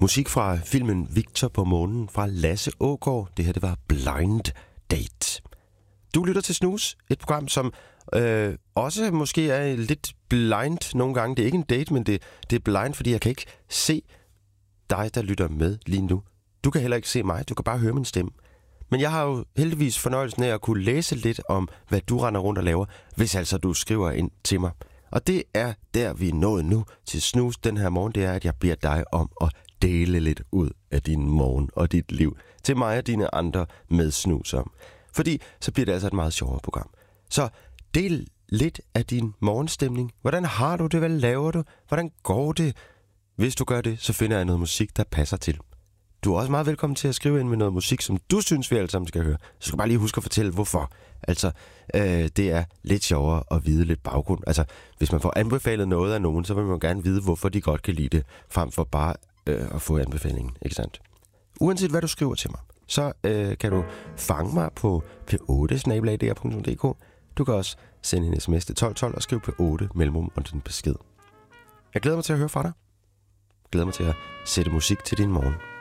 Musik fra filmen Victor på månen fra Lasse Aagaard. Det her, det var Blind Date. Du lytter til Snus, et program, som også måske er lidt blind nogle gange. Det er ikke en date, men det er blind, fordi jeg kan ikke se dig, der lytter med lige nu. Du kan heller ikke se mig, du kan bare høre min stemme. Men jeg har jo heldigvis fornøjelsen af at kunne læse lidt om, hvad du render rundt og laver, hvis altså du skriver ind til mig. Og det er der, vi er nået nu til Snus den her morgen. Det er, at jeg beder dig om at dele lidt ud af din morgen og dit liv til mig og dine andre medsnusere. Fordi så bliver det altså et meget sjovere program. Så del lidt af din morgenstemning. Hvordan har du det? Hvad laver du? Hvordan går det? Hvis du gør det, så finder jeg noget musik, der passer til. Du er også meget velkommen til at skrive ind med noget musik, som du synes, vi alle sammen skal høre. Så skal bare lige huske at fortælle, hvorfor. Altså, det er lidt sjovere at vide lidt baggrund. Altså, hvis man får anbefalet noget af nogen, så vil man gerne vide, hvorfor de godt kan lide det, frem for bare at få anbefalingen, ikke sandt? Uanset hvad du skriver til mig, så kan du fange mig på p8@dr.dk. Du kan også sende en sms til 1212 og skrive p8 mellemrum og din besked. Jeg glæder mig til at høre fra dig. Jeg glæder mig til at sætte musik til din morgen.